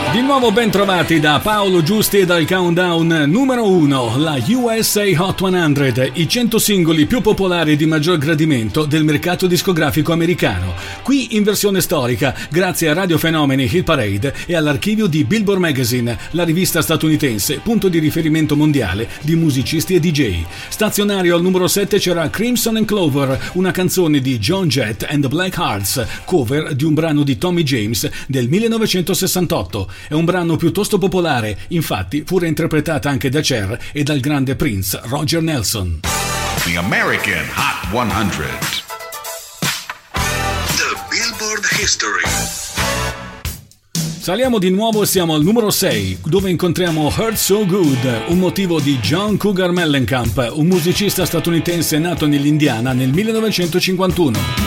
Di nuovo ben trovati da Paolo Giusti e dal countdown numero 1, la USA Hot 100, i 100 singoli più popolari e di maggior gradimento del mercato discografico americano. Qui in versione storica, grazie a Radio Fenomeni Hit Parade e all'archivio di Billboard Magazine, la rivista statunitense, punto di riferimento mondiale di musicisti e DJ. Stazionario al numero 7 c'era Crimson and Clover, una canzone di Joan Jett and the Blackhearts, cover di un brano di Tommy James del 1968. È un brano piuttosto popolare, infatti fu reinterpretata anche da Cher e dal grande Prince Roger Nelson. The American Hot 100. The Billboard History. Saliamo di nuovo e siamo al numero 6, dove incontriamo Hurt So Good, un motivo di John Cougar Mellencamp, un musicista statunitense nato nell'Indiana nel 1951.